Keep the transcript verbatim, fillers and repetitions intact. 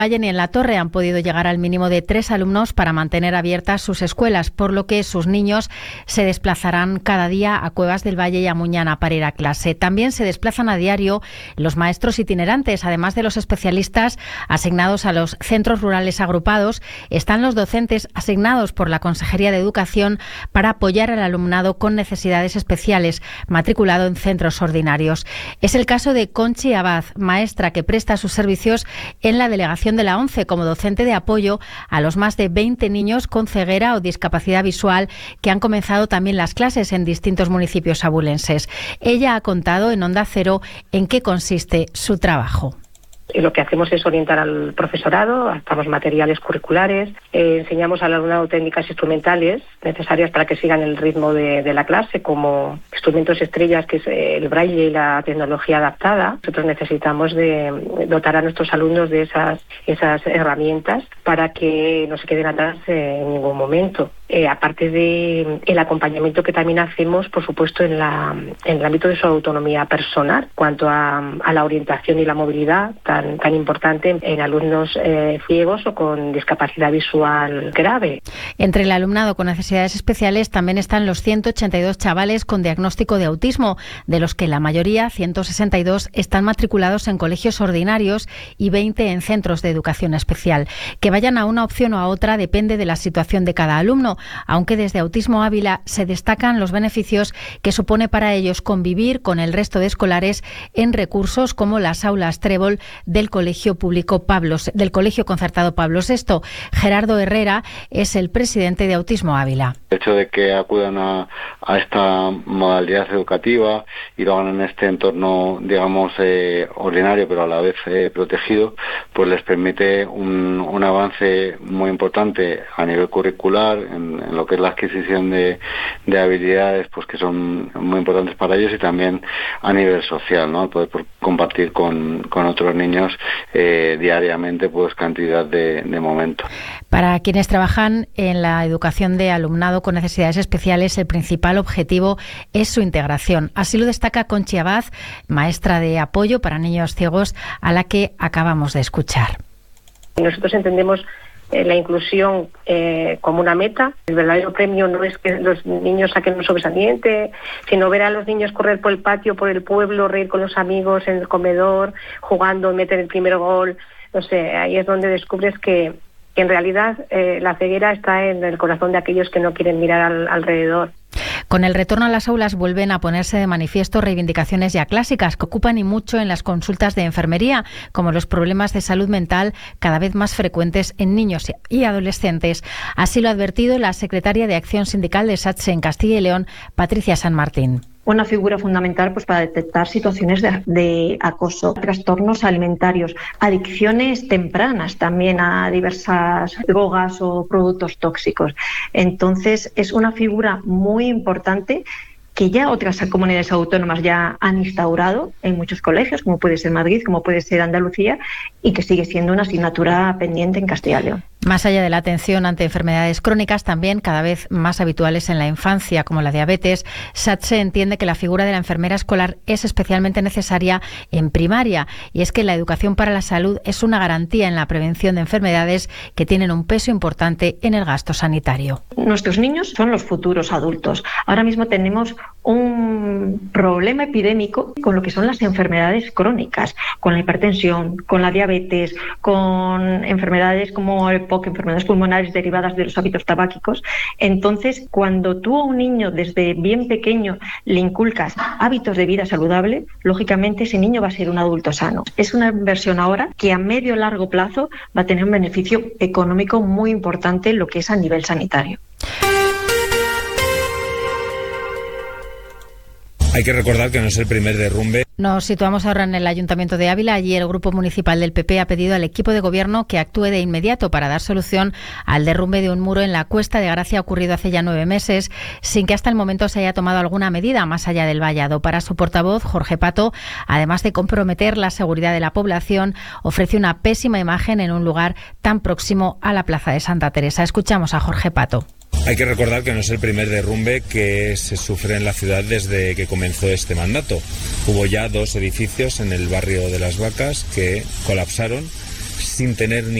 Valle ni en La Torre han podido llegar al mínimo de tres alumnos para mantener abiertas sus escuelas, por lo que sus niños se desplazarán cada día a Cuevas del Valle y a Muñana para ir a clase. También se desplazan a diario los maestros itinerantes, además de los especialistas asignados a los centros rurales agrupados. Están los docentes asignados por la Consejería de Educación para apoyar al alumnado con necesidades especiales matriculado en centros ordinarios. Es el caso de Conchi Abad, maestra que presta sus servicios en la delegación de la ONCE como docente de apoyo a los más de veinte niños con ceguera o discapacidad visual que han comenzado también las clases en distintos municipios abulenses. Ella ha contado en Onda Cero en qué consiste su trabajo. Lo que hacemos es orientar al profesorado, adaptamos materiales curriculares, eh, enseñamos al alumnado técnicas instrumentales necesarias para que sigan el ritmo de, de la clase, como instrumentos estrellas, que es el braille y la tecnología adaptada. Nosotros necesitamos de dotar a nuestros alumnos de esas, esas herramientas para que no se queden atrás en ningún momento. Eh, aparte de el acompañamiento que también hacemos, por supuesto, en, la, en el ámbito de su autonomía personal, cuanto a, a la orientación y la movilidad tan, tan importante en, en alumnos eh, ciegos o con discapacidad visual grave. Entre el alumnado con necesidades especiales también están los ciento ochenta y dos chavales con diagnóstico de autismo, de los que la mayoría, ciento sesenta y dos, están matriculados en colegios ordinarios y veinte en centros de educación especial. Que vayan a una opción o a otra depende de la situación de cada alumno, aunque desde Autismo Ávila se destacan los beneficios que supone para ellos convivir con el resto de escolares en recursos como las aulas Trébol del Colegio Público Pablo, del Colegio Concertado Pablo sexto. Gerardo Herrera es el presidente de Autismo Ávila. El hecho de que acudan a, a esta modalidad educativa y lo hagan en este entorno, digamos, eh, ordinario, pero a la vez eh, protegido, pues les permite un, un avance muy importante a nivel curricular, en, en lo que es la adquisición de, de habilidades, pues que son muy importantes para ellos, y también a nivel social, ¿no? Poder por, compartir con, con otros niños eh, diariamente, pues cantidad de, de momentos. Para quienes trabajan en la educación de alumnado con necesidades especiales, el principal objetivo es su integración. Así lo destaca Conchi Abad, maestra de apoyo para niños ciegos, a la que acabamos de escuchar. Nosotros entendemos eh, la inclusión eh, como una meta. El verdadero premio no es que los niños saquen un sobresaliente, sino ver a los niños correr por el patio, por el pueblo, reír con los amigos en el comedor, jugando, meter el primer gol. No sé, ahí es donde descubres que que en realidad eh, la ceguera está en el corazón de aquellos que no quieren mirar al, alrededor. Con el retorno a las aulas vuelven a ponerse de manifiesto reivindicaciones ya clásicas que ocupan y mucho en las consultas de enfermería, como los problemas de salud mental cada vez más frecuentes en niños y adolescentes. Así lo ha advertido la secretaria de Acción Sindical de SATSE en Castilla y León, Patricia San Martín. Una figura fundamental pues para detectar situaciones de, de acoso, trastornos alimentarios, adicciones tempranas también a diversas drogas o productos tóxicos. Entonces es una figura muy importante que ya otras comunidades autónomas ya han instaurado en muchos colegios, como puede ser Madrid, como puede ser Andalucía, y que sigue siendo una asignatura pendiente en Castilla y León. Más allá de la atención ante enfermedades crónicas, también cada vez más habituales en la infancia, como la diabetes, SATSE entiende que la figura de la enfermera escolar es especialmente necesaria en primaria, y es que la educación para la salud es una garantía en la prevención de enfermedades que tienen un peso importante en el gasto sanitario. Nuestros niños son los futuros adultos. Ahora mismo tenemos un problema epidémico con lo que son las enfermedades crónicas, con la hipertensión, con la diabetes, con enfermedades como el P O C, enfermedades pulmonares derivadas de los hábitos tabáquicos. Entonces, cuando tú a un niño desde bien pequeño le inculcas hábitos de vida saludable, lógicamente ese niño va a ser un adulto sano. Es una inversión ahora que a medio largo plazo va a tener un beneficio económico muy importante en lo que es a nivel sanitario. Hay que recordar que no es el primer derrumbe. Nos situamos ahora en el Ayuntamiento de Ávila. Allí el Grupo Municipal del P P ha pedido al equipo de gobierno que actúe de inmediato para dar solución al derrumbe de un muro en la Cuesta de Gracia ocurrido hace ya nueve meses, sin que hasta el momento se haya tomado alguna medida más allá del vallado. Para su portavoz, Jorge Pato, además de comprometer la seguridad de la población, ofrece una pésima imagen en un lugar tan próximo a la Plaza de Santa Teresa. Escuchamos a Jorge Pato. Hay que recordar que no es el primer derrumbe que se sufre en la ciudad desde que comenzó este mandato. Hubo ya dos edificios en el barrio de Las Vacas que colapsaron sin tener ni